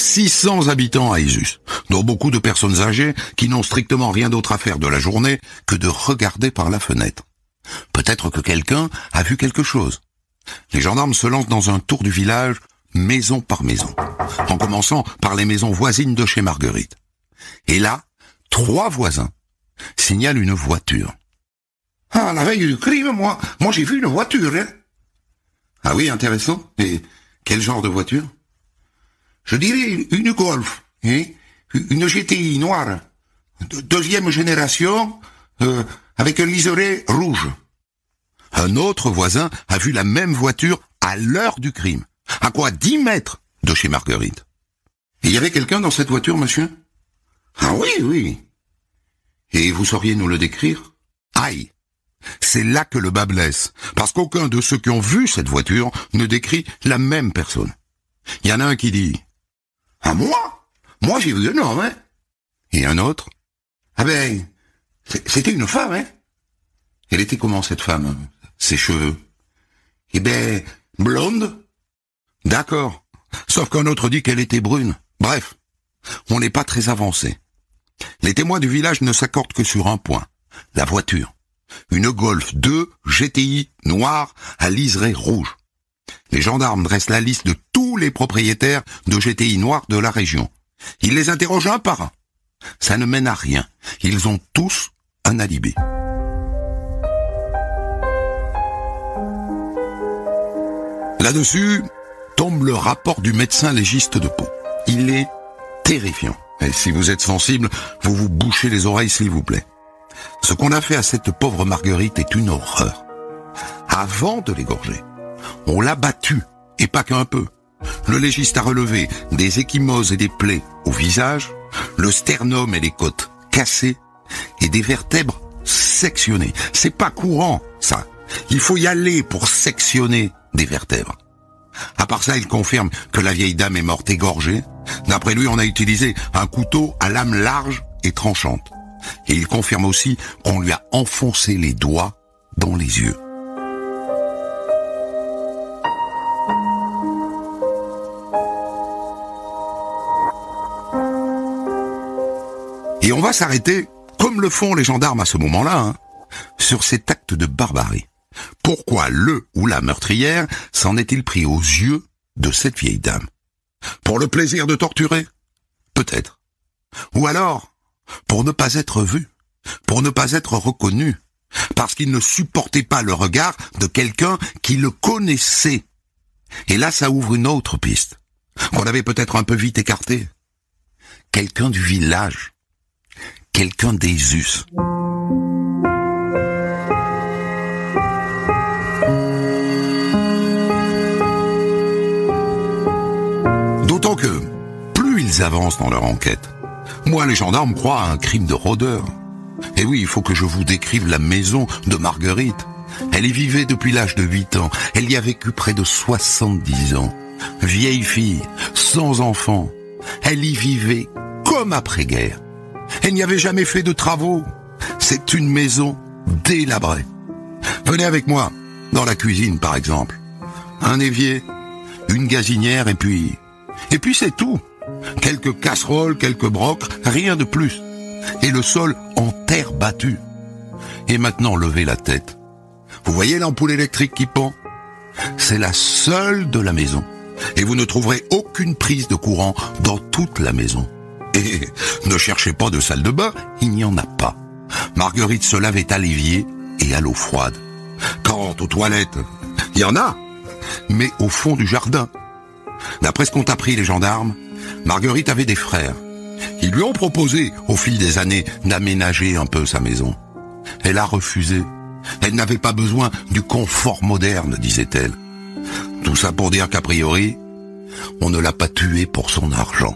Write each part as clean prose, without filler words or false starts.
600 habitants à Isus, dont beaucoup de personnes âgées qui n'ont strictement rien d'autre à faire de la journée que de regarder par la fenêtre. Peut-être que quelqu'un a vu quelque chose. Les gendarmes se lancent dans un tour du village, maison par maison, en commençant par les maisons voisines de chez Marguerite. Et là, 3 voisins signalent une voiture. « Ah, la veille du crime, moi j'ai vu une voiture, hein. » Ah oui, intéressant. Et quel genre de voiture ? Je dirais une Golf, hein, une GTI noire, deuxième génération, avec un liseré rouge. Un autre voisin a vu la même voiture à l'heure du crime, à quoi 10 mètres de chez Marguerite. Et il y avait quelqu'un dans cette voiture, monsieur ? Ah oui, oui. Et vous sauriez nous le décrire ? Aïe ! C'est là que le bas blesse, parce qu'aucun de ceux qui ont vu cette voiture ne décrit la même personne. Il y en a un qui dit « Ah, moi j'ai vu un homme, hein. » Et un autre ? Ah ben, c'était une femme, hein. Elle était comment, cette femme ? Ses cheveux ? Eh ben, blonde. D'accord. Sauf qu'un autre dit qu'elle était brune. Bref, on n'est pas très avancé. Les témoins du village ne s'accordent que sur un point. La voiture. Une Golf 2 GTI noire à liseré rouge. Les gendarmes dressent la liste de tous les propriétaires de GTI noirs de la région. Ils les interrogent un par un. Ça ne mène à rien. Ils ont tous un alibi. Là-dessus, tombe le rapport du médecin légiste de Pau. Il est terrifiant. Et si vous êtes sensible, vous vous bouchez les oreilles s'il vous plaît. Ce qu'on a fait à cette pauvre Marguerite est une horreur. Avant de l'égorger, on l'a battue, et pas qu'un peu. Le légiste a relevé des ecchymoses et des plaies au visage, le sternum et les côtes cassées, et des vertèbres sectionnées. C'est pas courant, ça. Il faut y aller pour sectionner des vertèbres. À part ça, il confirme que la vieille dame est morte égorgée. D'après lui, on a utilisé un couteau à lame large et tranchante. Et il confirme aussi qu'on lui a enfoncé les doigts dans les yeux. Et on va s'arrêter, comme le font les gendarmes à ce moment-là, sur cet acte de barbarie. Pourquoi le ou la meurtrière s'en est-il pris aux yeux de cette vieille dame ? Pour le plaisir de torturer ? Peut-être. Ou alors, pour ne pas être vu, pour ne pas être reconnu, parce qu'il ne supportait pas le regard de quelqu'un qui le connaissait. Et là, ça ouvre une autre piste, qu'on avait peut-être un peu vite écartée. Quelqu'un du village, quelqu'un des us. D'autant que, plus ils avancent dans leur enquête, moins les gendarmes croient à un crime de rôdeur. Et oui, il faut que je vous décrive la maison de Marguerite. Elle y vivait depuis l'âge de 8 ans. Elle y a vécu près de 70 ans. Vieille fille, sans enfant. Elle y vivait comme après-guerre. Elle n'y avait jamais fait de travaux. C'est une maison délabrée. Venez avec moi, dans la cuisine par exemple. Un évier, une gazinière et puis c'est tout. Quelques casseroles, quelques brocs, rien de plus. Et le sol en terre battue. Et maintenant, levez la tête. Vous voyez l'ampoule électrique qui pend ? C'est la seule de la maison. Et vous ne trouverez aucune prise de courant dans toute la maison. Et ne cherchez pas de salle de bain, il n'y en a pas. Marguerite se lavait à l'évier et à l'eau froide. Quant aux toilettes, il y en a, mais au fond du jardin. D'après ce qu'ont appris les gendarmes, Marguerite avait des frères. Ils lui ont proposé, au fil des années, d'aménager un peu sa maison. Elle a refusé. Elle n'avait pas besoin du confort moderne, disait-elle. Tout ça pour dire qu'a priori, on ne l'a pas tuée pour son argent.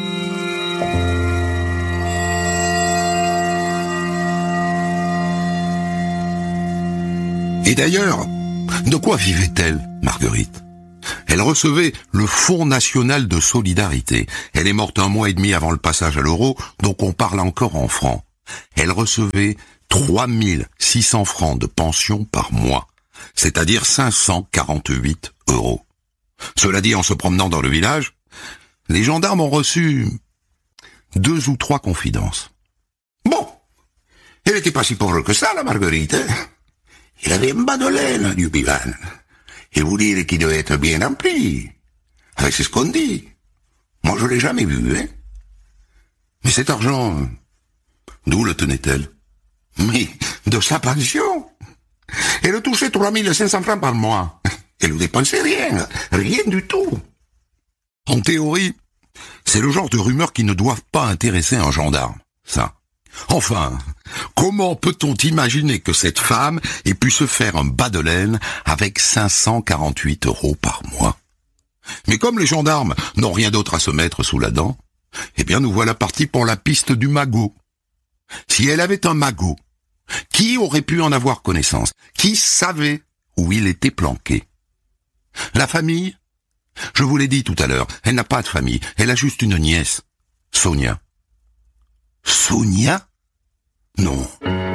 Et d'ailleurs, de quoi vivait-elle, Marguerite ? Elle recevait le Fonds national de solidarité. Elle est morte 1 mois et demi avant le passage à l'euro, donc on parle encore en francs. Elle recevait 3 600 francs de pension par mois, c'est-à-dire 548 €. Cela dit, en se promenant dans le village, les gendarmes ont reçu 2 ou 3 confidences. Bon, elle était pas si pauvre que ça, la Marguerite. Hein. Il avait un bas de laine, du bilan. Et vous dire qu'il devait être bien rempli. Ah, c'est ce qu'on dit. Moi, je l'ai jamais vu, hein. Mais cet argent, d'où le tenait-elle? Mais de sa pension. Elle touchait 3500 francs par mois. Elle ne dépensait rien du tout. En théorie, c'est le genre de rumeurs qui ne doivent pas intéresser un gendarme, ça. Enfin, comment peut-on imaginer que cette femme ait pu se faire un bas de laine avec 548 € par mois? Mais comme les gendarmes n'ont rien d'autre à se mettre sous la dent, eh bien nous voilà partis pour la piste du magot. Si elle avait un magot, qui aurait pu en avoir connaissance? Qui savait où il était planqué? La famille? Je vous l'ai dit tout à l'heure, elle n'a pas de famille, elle a juste une nièce, Sonia. Sonia? Non.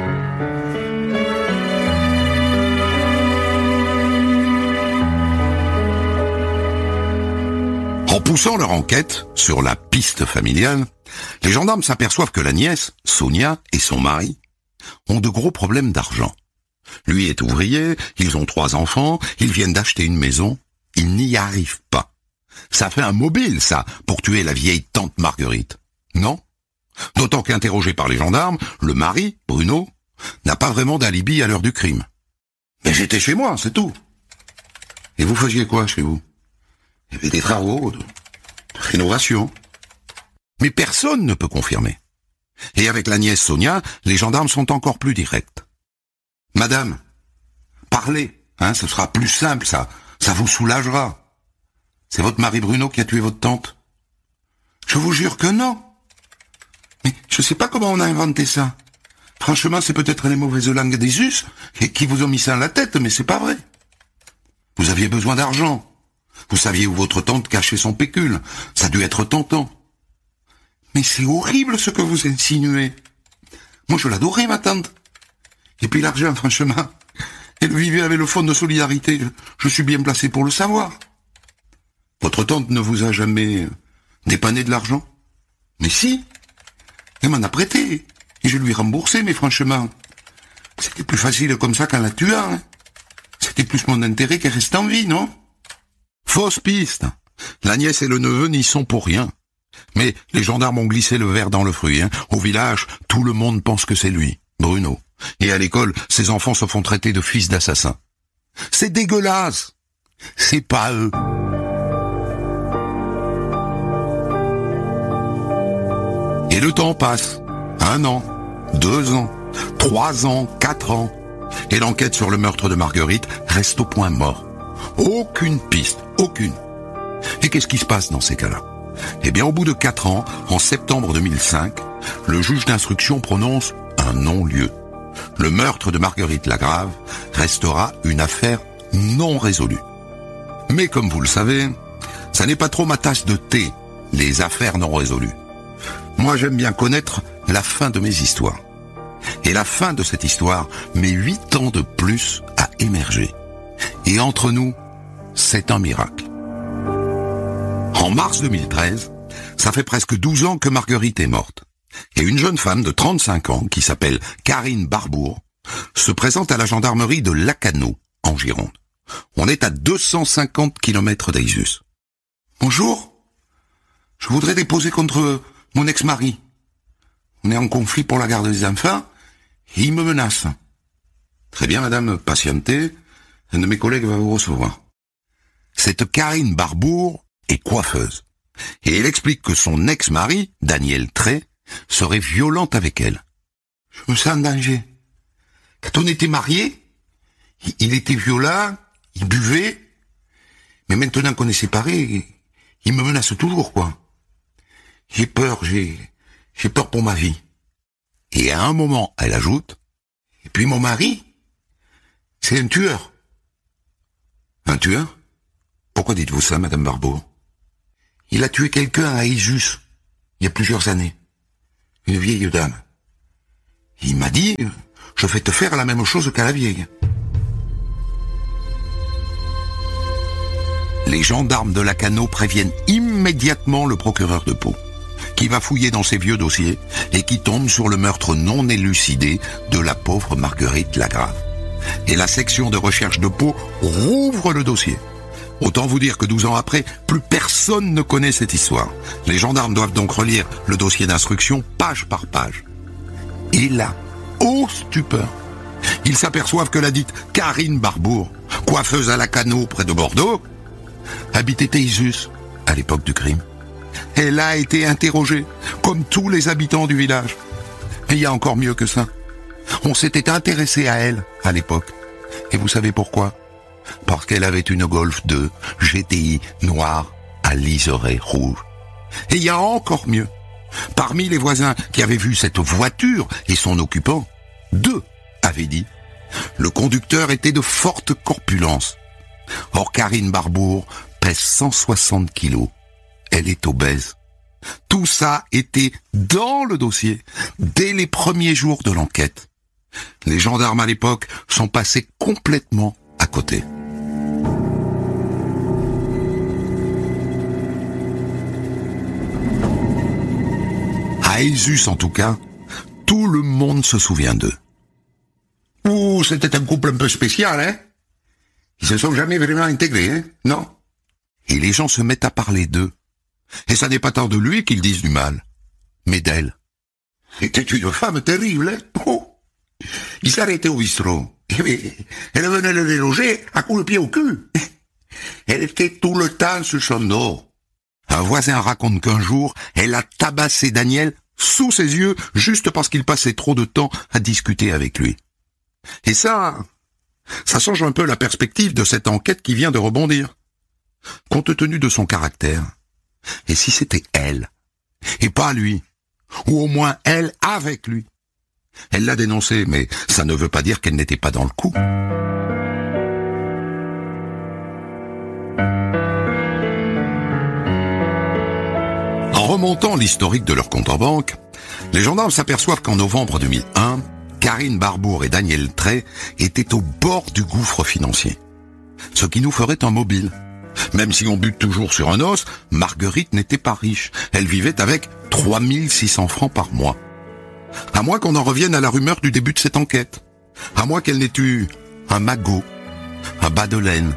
En poussant leur enquête sur la piste familiale, les gendarmes s'aperçoivent que la nièce, Sonia, et son mari ont de gros problèmes d'argent. Lui est ouvrier, ils ont 3 enfants, ils viennent d'acheter une maison, ils n'y arrivent pas. Ça fait un mobile, ça, pour tuer la vieille tante Marguerite. Non? D'autant qu'interrogé par les gendarmes, le mari, Bruno, n'a pas vraiment d'alibi à l'heure du crime. Mais j'étais chez moi, c'est tout. Et vous faisiez quoi chez vous? Il y avait des travaux, de rénovation. Mais personne ne peut confirmer. Et avec la nièce Sonia, les gendarmes sont encore plus directs. Madame, parlez, hein, ce sera plus simple, ça vous soulagera. C'est votre mari Bruno qui a tué votre tante? Je vous jure que non. Mais je sais pas comment on a inventé ça. Franchement, c'est peut-être les mauvaises langues des us qui vous ont mis ça dans la tête, mais c'est pas vrai. Vous aviez besoin d'argent. Vous saviez où votre tante cachait son pécule. Ça a dû être tentant. Mais c'est horrible ce que vous insinuez. Moi, je l'adorais, ma tante. Et puis l'argent, franchement, elle vivait avec le fonds de solidarité. Je suis bien placé pour le savoir. Votre tante ne vous a jamais dépanné de l'argent? Mais si. Elle m'en a prêté. Et je lui ai remboursé, mais franchement, c'était plus facile comme ça qu'en la tuant. Hein. C'était plus mon intérêt qu'elle reste en vie, non? Fausse piste. La nièce et le neveu n'y sont pour rien. Mais les gendarmes ont glissé le verre dans le fruit. Hein. Au village, tout le monde pense que c'est lui, Bruno. Et à l'école, ses enfants se font traiter de fils d'assassins. C'est dégueulasse. C'est pas eux. Et le temps passe. 1 an, 2 ans, 3 ans, 4 ans. Et l'enquête sur le meurtre de Marguerite reste au point mort. Aucune piste, aucune. Et qu'est-ce qui se passe dans ces cas-là? Eh bien, au bout de 4 ans, en septembre 2005, le juge d'instruction prononce un non-lieu. Le meurtre de Marguerite Lagrave restera une affaire non résolue. Mais comme vous le savez, ça n'est pas trop ma tasse de thé, les affaires non résolues. Moi, j'aime bien connaître la fin de mes histoires. Et la fin de cette histoire met 8 ans de plus à émerger. Et entre nous, c'est un miracle. En mars 2013, ça fait presque 12 ans que Marguerite est morte. Et une jeune femme de 35 ans, qui s'appelle Karine Barbour, se présente à la gendarmerie de Lacanau, en Gironde. On est à 250 km d'Aïsus. Bonjour. Je voudrais déposer contre mon ex-mari. On est en conflit pour la garde des enfants et il me menace. Très bien, madame, patientez. Un de mes collègues va vous recevoir. Cette Karine Barbour est coiffeuse. Et elle explique que son ex-mari, Daniel Trey, serait violent avec elle. Je me sens en danger. Quand on était mariés, il était violent, il buvait, mais maintenant qu'on est séparés, il me menace toujours, quoi. J'ai peur pour ma vie. Et à un moment, elle ajoute, et puis mon mari, c'est un tueur. Un tueur? Pourquoi dites-vous ça, madame Barbour? Il a tué quelqu'un à Isus, il y a plusieurs années. Une vieille dame. Il m'a dit, je vais te faire la même chose qu'à la vieille. Les gendarmes de Lacanau préviennent immédiatement le procureur de Pau, qui va fouiller dans ses vieux dossiers et qui tombe sur le meurtre non élucidé de la pauvre Marguerite Lagrave. Et la section de recherche de Pau rouvre le dossier. Autant vous dire que 12 ans après, plus personne ne connaît cette histoire. Les gendarmes doivent donc relire le dossier d'instruction page par page. Et là, ô stupeur, ils s'aperçoivent que la dite Karine Barbour, coiffeuse à Lacanau près de Bordeaux, habitait Théisus à l'époque du crime. Elle a été interrogée, comme tous les habitants du village. Et il y a encore mieux que ça. On s'était intéressé à elle à l'époque. Et vous savez pourquoi ? Parce qu'elle avait une Golf 2 GTI noire à liseré rouge. Et il y a encore mieux. Parmi les voisins qui avaient vu cette voiture et son occupant, 2 avaient dit « Le conducteur était de forte corpulence. Or Karine Barbour pèse 160 kilos. Elle est obèse. » Tout ça était dans le dossier, dès les premiers jours de l'enquête. Les gendarmes à l'époque sont passés complètement à côté. À Aizus, en tout cas, tout le monde se souvient d'eux. Ouh, c'était un couple un peu spécial, hein ? Ils se sont jamais vraiment intégrés, hein ? Non ? Et les gens se mettent à parler d'eux. Et ça n'est pas tant de lui qu'ils disent du mal, mais d'elle. C'était une femme terrible, hein ? Oh ! Il s'arrêtait au bistrot. Elle venait le déloger à coups de pied au cul. Elle était tout le temps sur son dos. Un voisin raconte qu'un jour, elle a tabassé Daniel sous ses yeux juste parce qu'il passait trop de temps à discuter avec lui. Et ça change un peu la perspective de cette enquête qui vient de rebondir. Compte tenu de son caractère, et si c'était elle, et pas lui, ou au moins elle avec lui? Elle l'a dénoncé, mais ça ne veut pas dire qu'elle n'était pas dans le coup. En remontant l'historique de leur compte en banque, les gendarmes s'aperçoivent qu'en novembre 2001, Karine Barbour et Daniel Tray étaient au bord du gouffre financier. Ce qui nous ferait un mobile. Même si on bute toujours sur un os, Marguerite n'était pas riche. Elle vivait avec 3600 francs par mois. À moins qu'on en revienne à la rumeur du début de cette enquête. À moins qu'elle n'ait eu un magot, un bas de laine.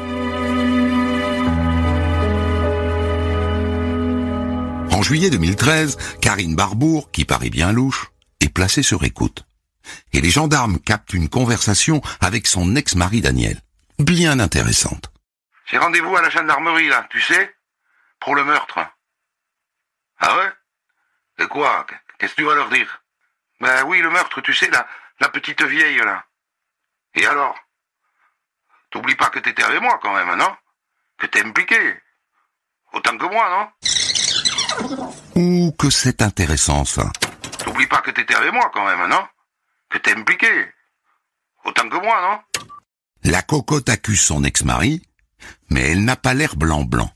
En juillet 2013, Karine Barbour, qui paraît bien louche, est placée sur écoute. Et les gendarmes captent une conversation avec son ex-mari Daniel. Bien intéressante. J'ai rendez-vous à la gendarmerie, là, tu sais, pour le meurtre. Ah ouais? Et quoi? Qu'est-ce que tu vas leur dire? Ben oui, le meurtre, tu sais, la petite vieille, là. Et alors? T'oublies pas que t'étais avec moi, quand même, non? Que t'es impliqué. Autant que moi, non? Ouh, que c'est intéressant, ça. T'oublies pas que t'étais avec moi, quand même, non? Que t'es impliqué. Autant que moi, non? La cocotte accuse son ex-mari, mais elle n'a pas l'air blanc-blanc.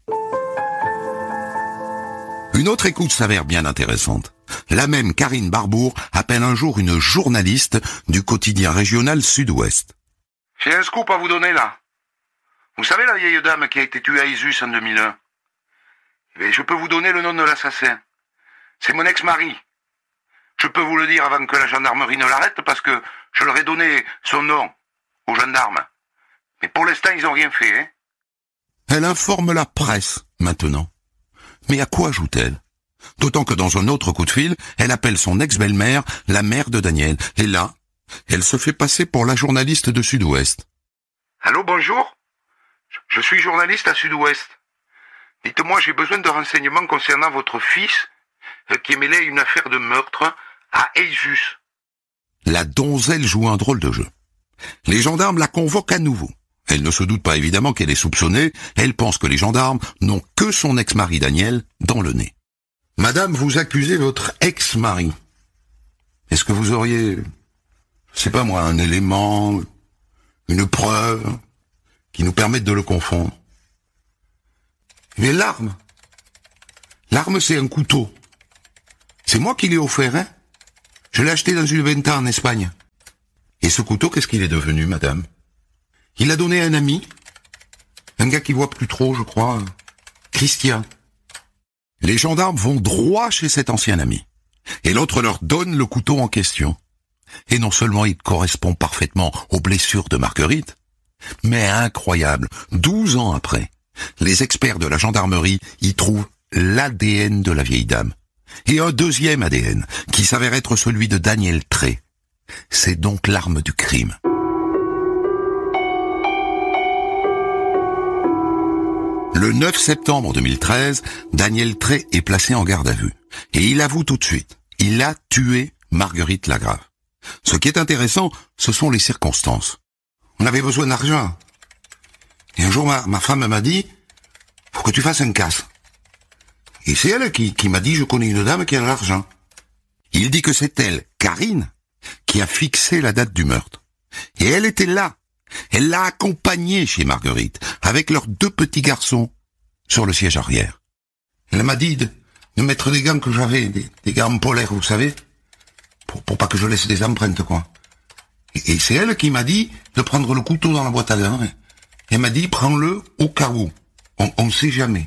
Une autre écoute s'avère bien intéressante. La même Karine Barbour appelle un jour une journaliste du quotidien régional Sud-Ouest. J'ai un scoop à vous donner, là. Vous savez la vieille dame qui a été tuée à Aizus en 2001? Mais je peux vous donner le nom de l'assassin. C'est mon ex-mari. Je peux vous le dire avant que la gendarmerie ne l'arrête parce que je leur ai donné son nom aux gendarmes. Mais pour l'instant, ils n'ont rien fait, hein. Elle informe la presse, maintenant. Mais à quoi joue-t-elle? D'autant que dans un autre coup de fil, elle appelle son ex-belle-mère, la mère de Daniel. Et là, elle se fait passer pour la journaliste de Sud-Ouest. Allô, bonjour. Je suis journaliste à Sud-Ouest. Dites-moi, j'ai besoin de renseignements concernant votre fils qui est mêlé à une affaire de meurtre à Aizus. La donzelle joue un drôle de jeu. Les gendarmes la convoquent à nouveau. Elle ne se doute pas évidemment qu'elle est soupçonnée. Elle pense que les gendarmes n'ont que son ex-mari Daniel dans le nez. Madame, vous accusez votre ex-mari. Est-ce que vous auriez, je sais pas moi, un élément, une preuve qui nous permette de le confondre? Mais l'arme, c'est un couteau. C'est moi qui l'ai offert, hein? Je l'ai acheté dans une venta en Espagne. Et ce couteau, qu'est-ce qu'il est devenu, madame? Il l'a donné à un ami. Un gars qui voit plus trop, je crois. Christian. Les gendarmes vont droit chez cet ancien ami. Et l'autre leur donne le couteau en question. Et non seulement il correspond parfaitement aux blessures de Marguerite, mais incroyable, 12 ans après, les experts de la gendarmerie y trouvent l'ADN de la vieille dame. Et un deuxième ADN, qui s'avère être celui de Daniel Tré. C'est donc l'arme du crime. Le 9 septembre 2013, Daniel Tré est placé en garde à vue. Et il avoue tout de suite, il a tué Marguerite Lagrave. Ce qui est intéressant, ce sont les circonstances. On avait besoin d'argent. Et un jour, ma femme m'a dit, faut que tu fasses un casse. Et c'est elle qui m'a dit, je connais une dame qui a de l'argent. Il dit que c'est elle, Karine, qui a fixé la date du meurtre. Et elle était là. Elle l'a accompagnée chez Marguerite, avec leurs 2 petits garçons, sur le siège arrière. Elle m'a dit de mettre des gants que j'avais, des gants polaires, vous savez, pour pas que je laisse des empreintes, quoi. Et c'est elle qui m'a dit de prendre le couteau dans la boîte à gants. Elle m'a dit, prends-le au cas où. On ne sait jamais.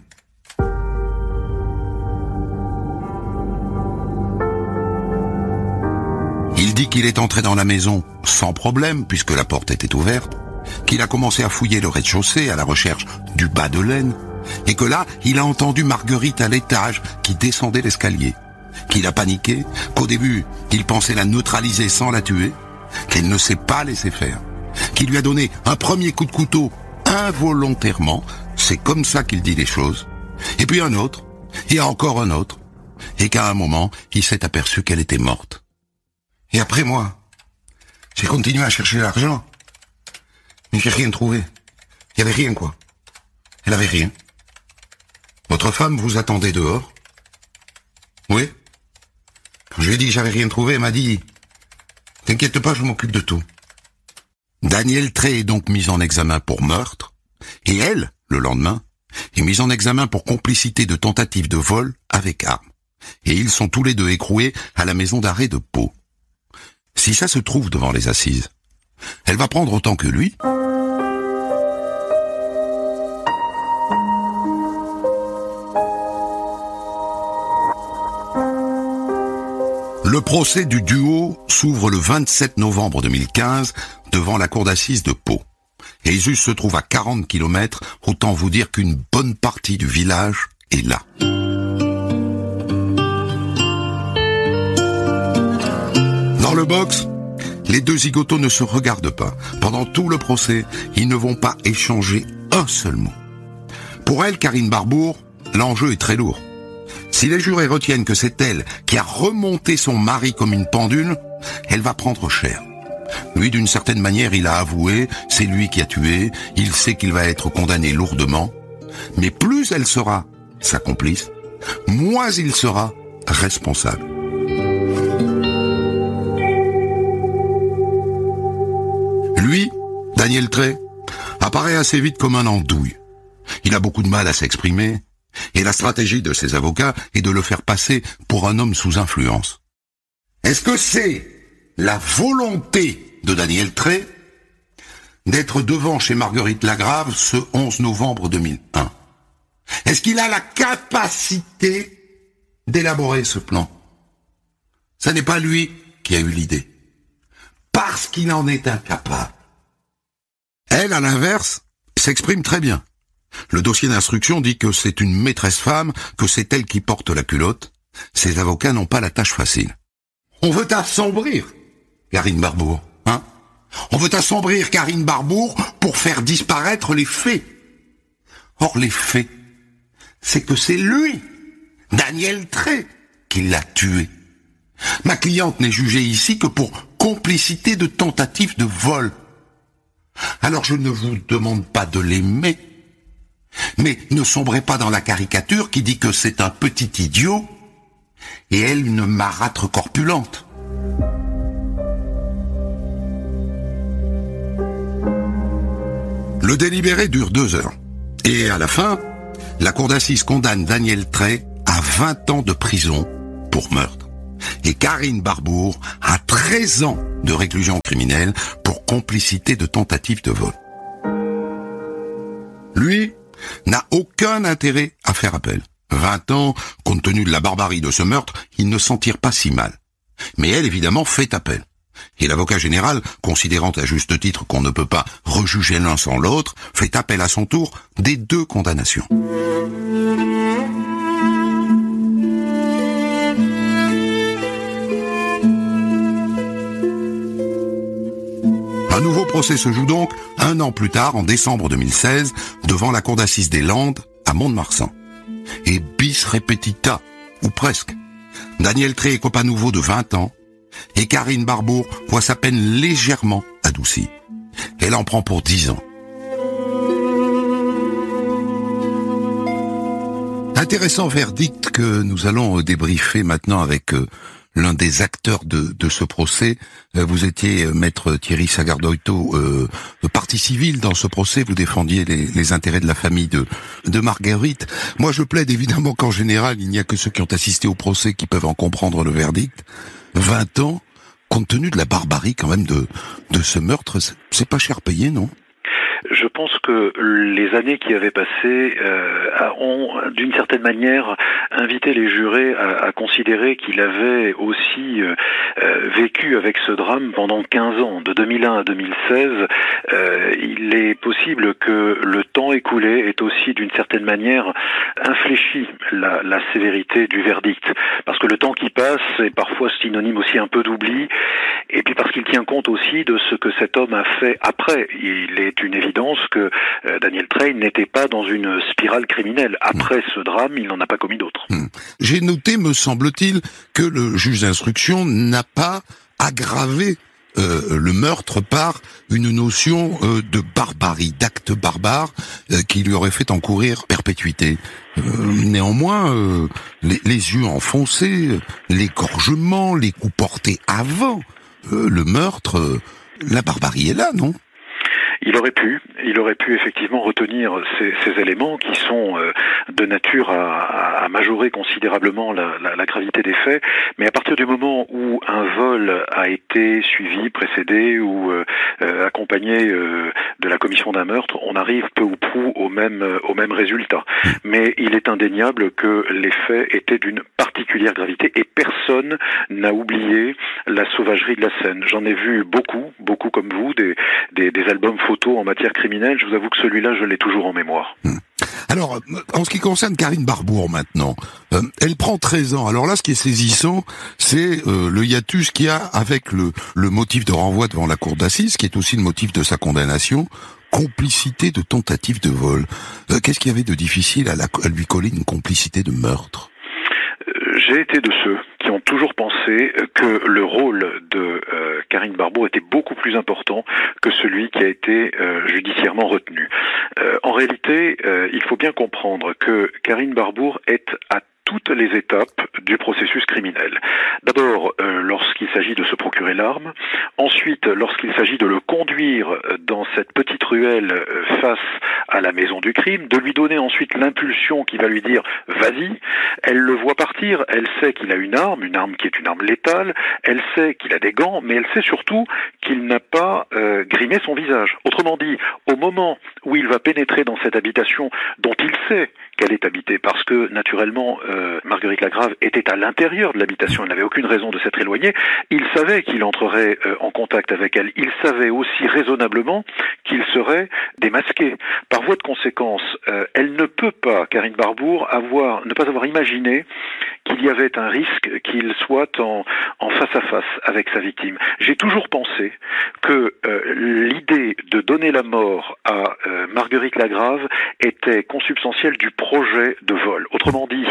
Il dit qu'il est entré dans la maison sans problème, puisque la porte était ouverte, qu'il a commencé à fouiller le rez-de-chaussée à la recherche du bas de laine, et que là, il a entendu Marguerite à l'étage qui descendait l'escalier, qu'il a paniqué, qu'au début, il pensait la neutraliser sans la tuer, qu'elle ne s'est pas laissé faire, qu'il lui a donné un premier coup de couteau involontairement, c'est comme ça qu'il dit les choses, et puis un autre, et encore un autre, et qu'à un moment, il s'est aperçu qu'elle était morte. Et après moi, j'ai continué à chercher l'argent. Mais j'ai rien trouvé. Il y avait rien, quoi. Elle avait rien. Votre femme vous attendait dehors. Oui. Quand je lui ai dit que j'avais rien trouvé, elle m'a dit, t'inquiète pas, je m'occupe de tout. Daniel Tré est donc mis en examen pour meurtre. Et elle, le lendemain, est mise en examen pour complicité de tentative de vol avec arme. Et ils sont tous les 2 écroués à la maison d'arrêt de Pau. Si ça se trouve devant les assises, elle va prendre autant que lui. Le procès du duo s'ouvre le 27 novembre 2015 devant la cour d'assises de Pau. Et Isus se trouve à 40 km, autant vous dire qu'une bonne partie du village est là. Dans le box, les 2 zigotos ne se regardent pas. Pendant tout le procès, ils ne vont pas échanger un seul mot. Pour elle, Karine Barbour, l'enjeu est très lourd. Si les jurés retiennent que c'est elle qui a remonté son mari comme une pendule, elle va prendre cher. Lui, d'une certaine manière, il a avoué, c'est lui qui a tué, il sait qu'il va être condamné lourdement. Mais plus elle sera sa complice, moins il sera responsable. Lui, Daniel Tré, apparaît assez vite comme un andouille. Il a beaucoup de mal à s'exprimer, et la stratégie de ses avocats est de le faire passer pour un homme sous influence. Est-ce que c'est la volonté de Daniel Tré d'être devant chez Marguerite Lagrave ce 11 novembre 2001 ? Est-ce qu'il a la capacité d'élaborer ce plan ? Ce n'est pas lui qui a eu l'idée, parce qu'il en est incapable. Elle, à l'inverse, s'exprime très bien. Le dossier d'instruction dit que c'est une maîtresse femme, que c'est elle qui porte la culotte. Ses avocats n'ont pas la tâche facile. On veut assombrir Karine Barbour, hein ? On veut assombrir Karine Barbour pour faire disparaître les faits. Or, les faits, c'est que c'est lui, Daniel Tré, qui l'a tué. Ma cliente n'est jugée ici que pour complicité de tentative de vol. Alors je ne vous demande pas de l'aimer, mais ne sombrez pas dans la caricature qui dit que c'est un petit idiot et elle une marâtre corpulente. Le délibéré dure 2 heures. Et à la fin, la cour d'assises condamne Daniel Tré à 20 ans de prison pour meurtre. Et Karine Barbour à 13 ans de réclusion criminelle pour complicité de tentative de vol. Lui n'a aucun intérêt à faire appel. 20 ans, compte tenu de la barbarie de ce meurtre, il ne s'en tire pas si mal. Mais elle, évidemment, fait appel. Et l'avocat général, considérant à juste titre qu'on ne peut pas rejuger l'un sans l'autre, fait appel à son tour des 2 condamnations. Un nouveau procès se joue donc 1 an plus tard, en décembre 2016, devant la cour d'assises des Landes, à Mont-de-Marsan. Et bis repetita, ou presque. Daniel Trey écope à nouveau de 20 ans, et Karine Barbour voit sa peine légèrement adoucie. Elle en prend pour 10 ans. Intéressant verdict que nous allons débriefer maintenant avec l'un des acteurs de ce procès. Vous étiez maître Thierry Sagardoito, partie civile dans ce procès. Vous défendiez les intérêts de la famille de Marguerite. Moi, je plaide évidemment qu'en général, il n'y a que ceux qui ont assisté au procès qui peuvent en comprendre le verdict. 20 ans, compte tenu de la barbarie quand même de ce meurtre, c'est pas cher payé, non ? Je pense que les années qui avaient passé ont, d'une certaine manière, invité les jurés à considérer qu'il avait aussi vécu avec ce drame pendant 15 ans. De 2001 à 2016, il est possible que le temps écoulé ait aussi, d'une certaine manière, infléchi la sévérité du verdict. Parce que le temps qui passe est parfois synonyme aussi un peu d'oubli, et puis parce qu'il tient compte aussi de ce que cet homme a fait après. Il est une évidence que Daniel Trey n'était pas dans une spirale criminelle. Après ce drame, il n'en a pas commis d'autres. J'ai noté, me semble-t-il, que le juge d'instruction n'a pas aggravé le meurtre par une notion de barbarie, d'acte barbare qui lui aurait fait encourir perpétuité. Néanmoins, les yeux enfoncés, l'égorgement, les coups portés avant le meurtre, la barbarie est là, non ? Il aurait pu effectivement retenir ces éléments qui sont de nature à majorer considérablement la gravité des faits, mais à partir du moment où un vol a été suivi, précédé ou accompagné de la commission d'un meurtre, on arrive peu ou prou au même résultat. Mais il est indéniable que les faits étaient d'une particulière gravité et personne n'a oublié la sauvagerie de la scène. J'en ai vu beaucoup comme vous, des albums photos en matière criminelle. Je vous avoue que celui-là, je l'ai toujours en mémoire. Alors, en ce qui concerne Karine Barbour maintenant, elle prend 13 ans. Alors là, ce qui est saisissant, c'est le hiatus qu'il y a avec le motif de renvoi devant la cour d'assises, qui est aussi le motif de sa condamnation, complicité de tentative de vol. Qu'est-ce qu'il y avait de difficile à lui coller une complicité de meurtre ? J'ai été de ceux qui ont toujours pensé que le rôle de Karine Barbour était beaucoup plus important que celui qui a été judiciairement retenu. En réalité, il faut bien comprendre que Karine Barbour est à toutes les étapes du processus criminel. D'abord, lorsqu'il s'agit de se procurer l'arme. Ensuite, lorsqu'il s'agit de le conduire dans cette petite ruelle face à la maison du crime, de lui donner ensuite l'impulsion qui va lui dire « vas-y ». Elle le voit partir, elle sait qu'il a une arme qui est une arme létale, elle sait qu'il a des gants, mais elle sait surtout qu'il n'a pas grimé son visage. Autrement dit, au moment où il va pénétrer dans cette habitation dont il sait qu'elle est habitée, parce que naturellement Marguerite Lagrave était à l'intérieur de l'habitation, elle n'avait aucune raison de s'être éloignée, il savait qu'il entrerait en contact avec elle, il savait aussi raisonnablement qu'il serait démasqué. Par voie de conséquence, elle ne peut pas, Karine Barbour, ne pas avoir imaginé qu'il y avait un risque qu'il soit en face à face avec sa victime. J'ai toujours pensé que l'idée de donner la mort à Marguerite Lagrave était consubstantielle du projet de vol. Autrement dit,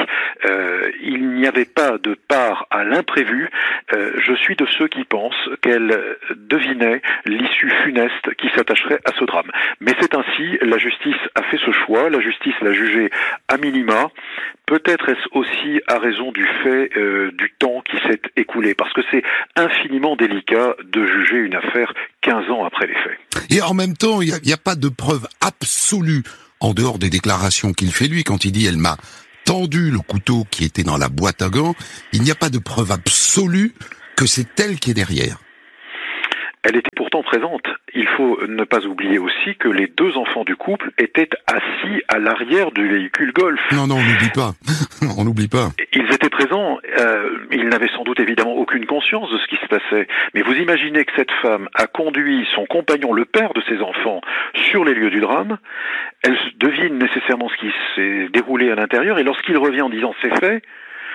il n'y avait pas de part à l'imprévu. Je suis de ceux qui pensent qu'elle devinait l'issue funeste qui s'attacherait à ce drame. Mais c'est ainsi, la justice a fait ce choix, la justice l'a jugé à minima. Peut-être est-ce aussi à raison du fait du temps qui s'est écoulé, parce que c'est infiniment délicat de juger une affaire 15 ans après les faits. Et en même temps, il n'y a pas de preuve absolue, en dehors des déclarations qu'il fait lui, quand il dit « elle m'a tendu le couteau qui était dans la boîte à gants », il n'y a pas de preuve absolue que c'est elle qui est derrière. Elle était pourtant présente. Il faut ne pas oublier aussi que les 2 enfants du couple étaient assis à l'arrière du véhicule Golf. Non, on n'oublie pas. On n'oublie pas. Ils étaient présents. Ils n'avaient sans doute évidemment aucune conscience de ce qui se passait. Mais vous imaginez que cette femme a conduit son compagnon, le père de ses enfants, sur les lieux du drame. Elle devine nécessairement ce qui s'est déroulé à l'intérieur. Et lorsqu'il revient en disant c'est fait,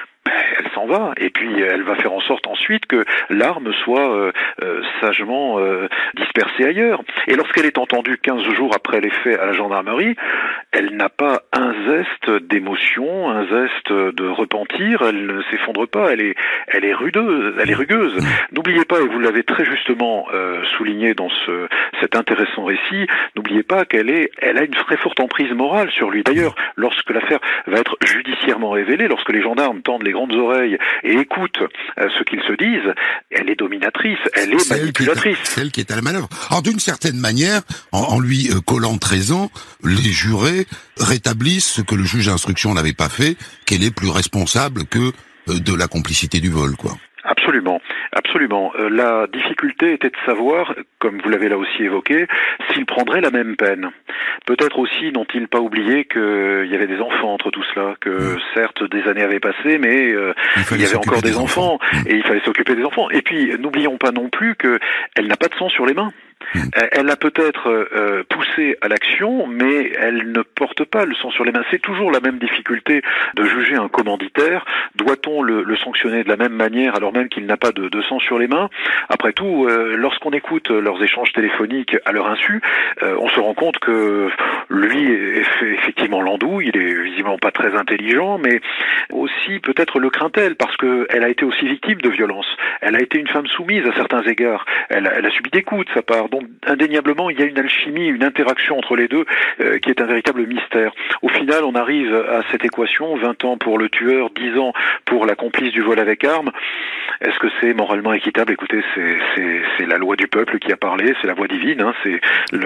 elle s'en va, et puis elle va faire en sorte ensuite que l'arme soit sagement dispersée ailleurs. Et lorsqu'elle est entendue 15 jours après les faits à la gendarmerie, elle n'a pas un zeste d'émotion, un zeste de repentir, elle ne s'effondre pas, elle est rugueuse. N'oubliez pas, et vous l'avez très justement souligné dans cet intéressant récit, n'oubliez pas qu'elle a une très forte emprise morale sur lui. D'ailleurs, lorsque l'affaire va être judiciairement révélée, lorsque les gendarmes tendent les grandes oreilles et écoutent ce qu'ils se disent, elle est dominatrice, elle est manipulatrice. Celle qui est à la manœuvre. Alors d'une certaine manière, en lui collant 13 ans, les jurés rétablissent ce que le juge d'instruction n'avait pas fait, qu'elle est plus responsable que de la complicité du vol, quoi. Absolument, absolument. La difficulté était de savoir, comme vous l'avez là aussi évoqué, s'il prendrait la même peine. Peut-être aussi n'ont-ils pas oublié qu'il y avait des enfants entre tout cela, que certes des années avaient passé, mais il y avait encore des enfants, et il fallait s'occuper des enfants. Et puis n'oublions pas non plus qu'elle n'a pas de sang sur les mains. Elle a peut-être poussé à l'action, mais elle ne porte pas le sang sur les mains. C'est toujours la même difficulté de juger un commanditaire. Doit-on le sanctionner de la même manière alors même qu'il n'a pas de sang sur les mains? Après tout, lorsqu'on écoute leurs échanges téléphoniques à leur insu, on se rend compte que lui est effectivement l'andouille, il est visiblement pas très intelligent, mais aussi peut-être le craint-elle, parce qu'elle a été aussi victime de violences. Elle a été une femme soumise à certains égards. Elle a subi des coups de sa part. Donc indéniablement, il y a une alchimie, une interaction entre les deux qui est un véritable mystère. Au final, on arrive à cette équation, 20 ans pour le tueur, 10 ans pour la complice du vol avec arme. Est-ce que c'est moralement équitable? Écoutez, c'est la loi du peuple qui a parlé, c'est la voix divine, hein, c'est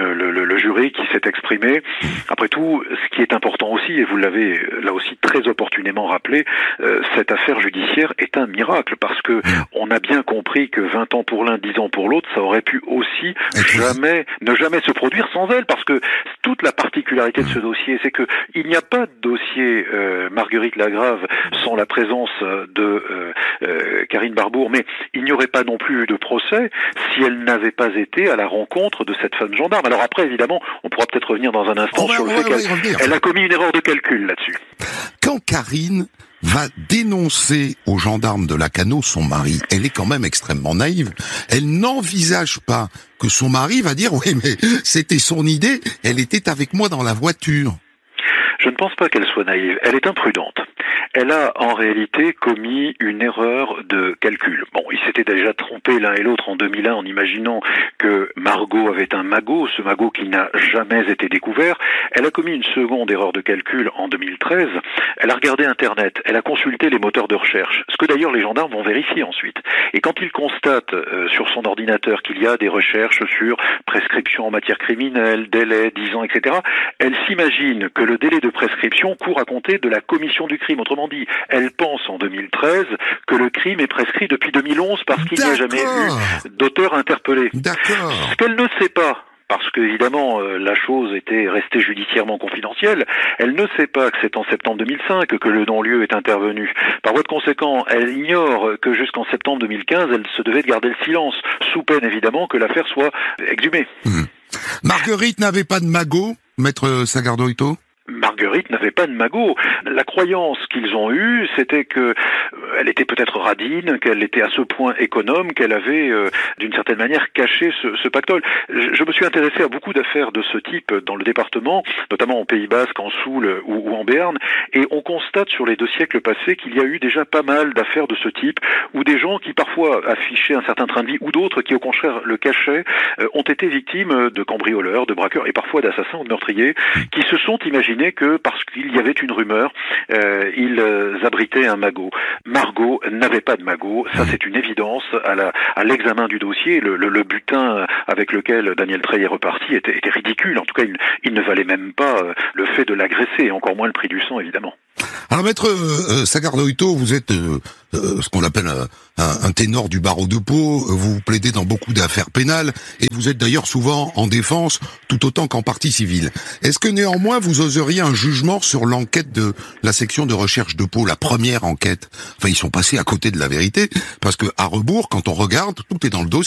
le jury qui s'est exprimé. Après tout, ce qui est important aussi, et vous l'avez là aussi très opportunément rappelé, cette affaire judiciaire est un miracle, parce que on a bien compris que 20 ans pour l'un, 10 ans pour l'autre, ça aurait pu aussi ne jamais se produire sans elle, parce que toute la particularité de ce dossier, c'est que il n'y a pas de dossier Marguerite Lagrave sans la présence de Karine Barbour, mais il n'y aurait pas non plus eu de procès si elle n'avait pas été à la rencontre de cette femme gendarme. Alors après, évidemment, on pourra peut-être revenir dans un instant sur le fait qu'elle a commis une erreur de calcul là-dessus. Quand Karine va dénoncer aux gendarmes de Lacanau son mari, elle est quand même extrêmement naïve. Elle n'envisage pas que son mari va dire « Oui, mais c'était son idée, elle était avec moi dans la voiture ». Je ne pense pas qu'elle soit naïve. Elle est imprudente. Elle a en réalité commis une erreur de calcul. Bon, ils s'étaient déjà trompés l'un et l'autre en 2001 en imaginant que Margot avait un magot, ce magot qui n'a jamais été découvert. Elle a commis une seconde erreur de calcul en 2013. Elle a regardé Internet, elle a consulté les moteurs de recherche, ce que d'ailleurs les gendarmes vont vérifier ensuite. Et quand ils constatent sur son ordinateur qu'il y a des recherches sur prescription en matière criminelle, délai, 10 ans, etc., elle s'imagine que le délai de prescription court à compter de la commission du crime. Autrement dit, elle pense en 2013 que le crime est prescrit depuis 2011 parce qu'il n'y a jamais eu d'auteur interpellé. D'accord. Ce qu'elle ne sait pas, parce que évidemment la chose était restée judiciairement confidentielle, elle ne sait pas que c'est en septembre 2005 que le non-lieu est intervenu. Par voie de conséquent, elle ignore que jusqu'en septembre 2015, elle se devait de garder le silence, sous peine évidemment que l'affaire soit exhumée. Marguerite n'avait pas de magot, maître Sagardoito ? Marguerite n'avait pas de magot. La croyance qu'ils ont eue, c'était que elle était peut-être radine, qu'elle était à ce point économe, qu'elle avait d'une certaine manière caché ce pactole. Je me suis intéressé à beaucoup d'affaires de ce type dans le département, notamment au Pays Basque, en Soule ou en Béarn, et on constate sur les 2 siècles passés qu'il y a eu déjà pas mal d'affaires de ce type, où des gens qui parfois affichaient un certain train de vie, ou d'autres qui au contraire le cachaient, ont été victimes de cambrioleurs, de braqueurs, et parfois d'assassins ou de meurtriers, qui se sont imaginés que parce qu'il y avait une rumeur, ils abritaient un magot. Margot n'avait pas de magot, ça c'est une évidence. À l'examen du dossier, le butin avec lequel Daniel Trey est reparti était ridicule. En tout cas, il ne valait même pas le fait de l'agresser, et encore moins le prix du sang, évidemment. Alors maître Sagardoito, vous êtes ce qu'on appelle un ténor du barreau de Pau, vous plaidez dans beaucoup d'affaires pénales, et vous êtes d'ailleurs souvent en défense, tout autant qu'en partie civile. Est-ce que néanmoins vous oseriez un jugement sur l'enquête de la section de recherche de Pau, la première enquête? Enfin, ils sont passés à côté de la vérité, parce que à rebours, quand on regarde, tout est dans le dossier.